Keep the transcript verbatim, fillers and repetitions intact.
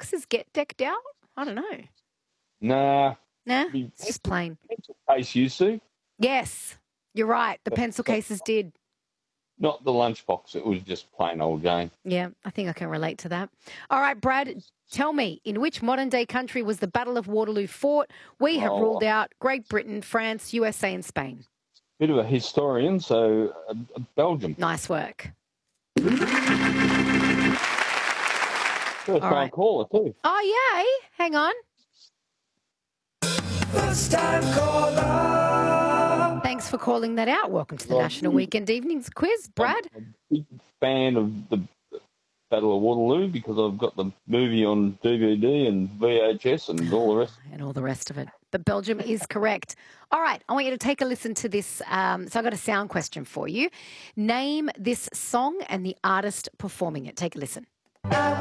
boxes get decked out? I don't know. Nah. Nah, The it's just plain. pencil case used to, Yes, you're right. The pencil cases did. not the lunchbox. It was just plain old Jane. Yeah, I think I can relate to that. All right, Brad, tell me, in which modern-day country was the Battle of Waterloo fought? We have Oh. ruled out Great Britain, France, U S A and Spain. Bit of a historian, so uh, Belgium. Nice work. First time right. caller too. Oh, yay. Hang on. First time caller. Thanks for calling that out. Welcome to the Well, National Weekend Evenings Quiz. Brad? I'm a big fan of the Battle of Waterloo because I've got the movie on D V D and V H S and all the rest. And all the rest of it. But Belgium is correct. All right, I want you to take a listen to this. Um, so I've got a sound question for you. Name this song and the artist performing it. Take a listen.